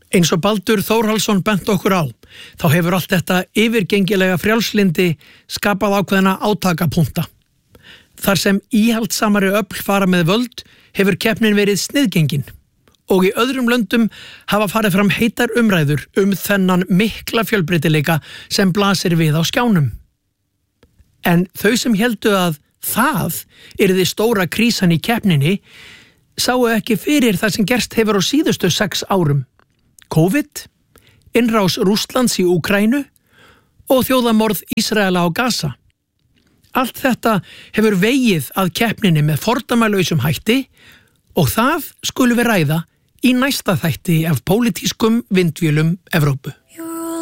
Eins og Baldur Þórhallsson bent okkur á, þá hefur allt þetta yfirgengilega frjálslyndi skapað ákveðna átakapunta. Þar sem íhaldsamari öfl fara með völd hefur keppnin verið sniðgengin og í öðrum löndum hafa farið fram heitar umræður þennan mikla fjölbreytileika sem blasir við á skjánum. En þau sem héldu að það yrði stóra krísan í keppninni sáu ekki fyrir það sem gerst hefur á síðustu 6 árum. COVID, innrás Rússlands í Úkraínu og þjóðamorð Ísraela á Gaza. Allt þetta hefur vegið að keppninni með fordæmalausum hætti og það skulum við ræða í næsta þætti af pólitískum vindvélum Evrópu.